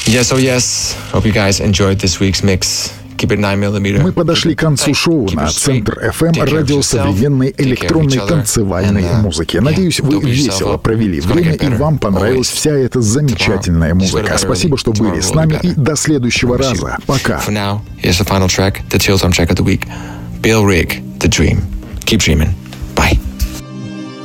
Yes, oh yes. Hope you guys enjoyed this week's mix. Мы подошли к концу шоу на Центр FM, радио современной электронной танцевальной музыки. Надеюсь, вы весело провели время и вам понравилась вся эта замечательная музыка. Спасибо, что были с нами, и до следующего раза. Пока. For now, here's the final track, the Chill Zone track of the week. Bill Rigg, The Dream. Keep dreaming.